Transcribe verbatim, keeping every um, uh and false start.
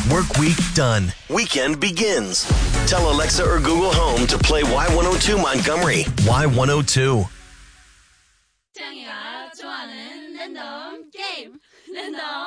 Work week done. Weekend begins. Tell Alexa or Google Home to play Y one oh two Montgomery. Y one oh two. 짱이가 좋아하는 랜덤 게임. 랜덤